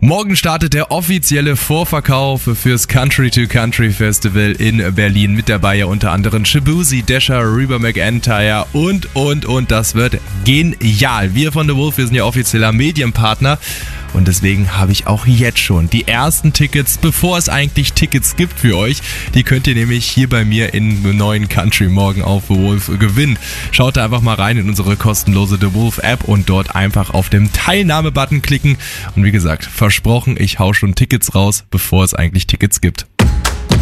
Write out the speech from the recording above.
Morgen startet der offizielle Vorverkauf fürs Country to Country Festival in Berlin. Mit dabei ja unter anderem Shaboozey, Desha, Reba McEntire und. Das wird genial. Wir von The Wolf, wir sind ja offizieller Medienpartner. Und deswegen habe ich auch jetzt schon die ersten Tickets, bevor es eigentlich Tickets gibt für euch. Die könnt ihr nämlich hier bei mir im neuen Country morgen auf The Wolf gewinnen. Schaut da einfach mal rein in unsere kostenlose The Wolf App und dort einfach auf den Teilnahme-Button klicken. Und wie gesagt, versprochen, ich hau schon Tickets raus, bevor es eigentlich Tickets gibt.